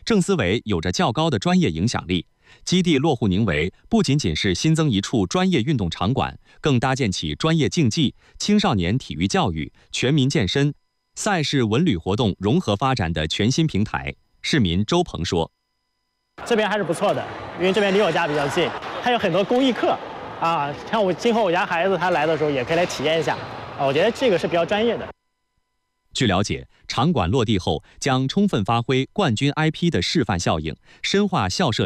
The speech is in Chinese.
正思维有着较高的专业影响力。基地落户宁围，不仅仅是新增一处专业运动场馆，更搭建起专业竞技、青少年体育教育、全民健身、赛事文旅活动融合发展的全新平台。市民周鹏说：“ 这边还是不错的，因为这边离我家比较近，还有很多公益课啊，像今后我家孩子他来的时候也可以来体验一下啊，我觉得这个是比较专业的。” 据了解，场馆落地后将充分发挥冠军 IP 的示范效应，深化校舍